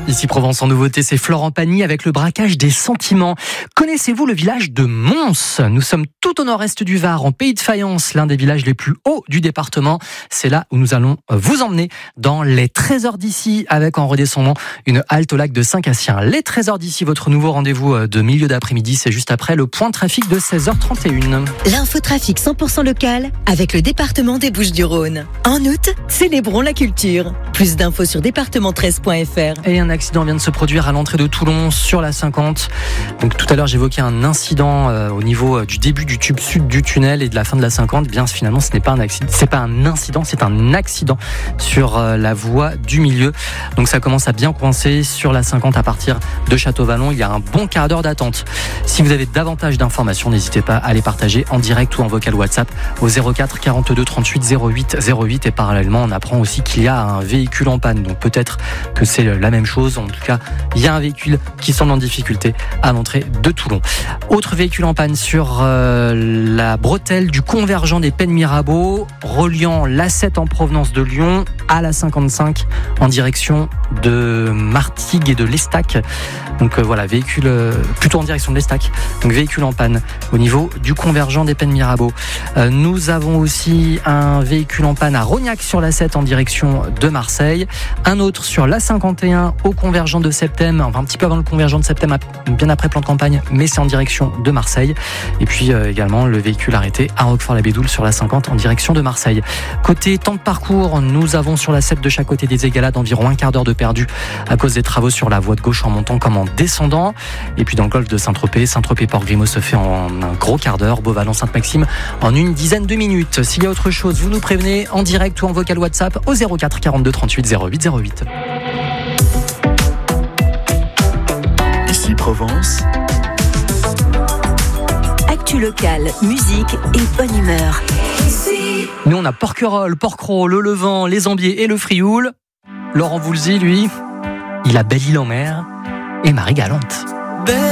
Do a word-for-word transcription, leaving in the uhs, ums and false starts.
Ici Provence en nouveauté, c'est Florent Pagny avec le braquage des sentiments. Connaissez-vous le village de Mons ? Nous sommes tout au nord-est du Var, en Pays de Fayence, l'un des villages les plus hauts du département. C'est là où nous allons vous emmener dans les trésors d'ici, avec en redescendant une halte au lac de Saint-Cassien. Les trésors d'ici, votre nouveau rendez-vous de milieu d'après-midi, c'est juste après le point trafic de seize heures trente et une. L'infotrafic cent pour cent local avec le département des Bouches-du-Rhône. En août, célébrons la culture. Plus d'infos sur département treize point f r. Et un accident vient de se produire à l'entrée de Toulon sur la cinquante. Donc tout à l'heure j'évoquais un incident euh, au niveau euh, du début du tube sud du tunnel et de la fin de la cinquante. Bien finalement ce n'est pas un accident, c'est pas un incident, c'est un accident sur euh, la voie du milieu. Donc ça commence à bien coincer sur la cinquante à partir de Château-Vallon. Il y a un bon quart d'heure d'attente. Si vous avez davantage d'informations, n'hésitez pas à les partager en direct ou en vocal WhatsApp au zéro quatre quarante-deux trente-huit zéro huit zéro huit. Et parallèlement on apprend aussi qu'il y a un véhicule en panne. Donc peut-être que c'est la même chose. En tout cas, il y a un véhicule qui semble en difficulté à l'entrée de Toulon. Autre véhicule en panne sur euh, la bretelle du convergent des Pennes Mirabeau, reliant l'A sept en provenance de Lyon à la cinquante-cinq en direction de Martigues et de l'Estac. Donc euh, voilà, véhicule euh, plutôt en direction de l'Estac. Donc véhicule en panne au niveau du convergent des Pennes Mirabeau. Euh, nous avons aussi un véhicule en panne à Rognac sur l'A sept en direction de Marseille. Un autre sur l'A cinquante et un au convergent de Septem, enfin un petit peu avant le convergent de Septem, bien après plan de campagne, mais c'est en direction de Marseille. Et puis euh, également le véhicule arrêté à Roquefort-la-Bédoule sur la cinquante en direction de Marseille. Côté temps de parcours, nous avons sur la sept de chaque côté des égalades environ un quart d'heure de perdu à cause des travaux sur la voie de gauche en montant comme en descendant. Et puis dans le golfe de Saint-Tropez, Saint-Tropez-Port-Grimaud se fait en un gros quart d'heure, Beauvallon-Sainte-Maxime en une dizaine de minutes. S'il y a autre chose, vous nous prévenez en direct ou en vocal WhatsApp au zéro quatre quarante-deux trente-huit zéro huit zéro huit. Ici Provence. Actu local, musique et bonne humeur. Nous on a Porquerolles, Porquerolles, le Levant, les Ambiers et le Frioul. Laurent Voulzy, lui, il a Belle-Île-en-Mer et Marie Galante.